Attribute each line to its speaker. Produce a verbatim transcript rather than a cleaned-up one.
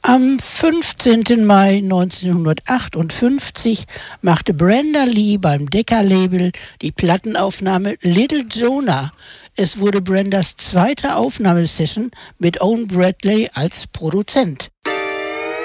Speaker 1: Am fünfzehnten Mai neunzehnhundertachtundfünfzig machte Brenda Lee beim Decca-Label die Plattenaufnahme Little Jonah. Es wurde Brendas zweite Aufnahmesession mit Owen Bradley als Produzent.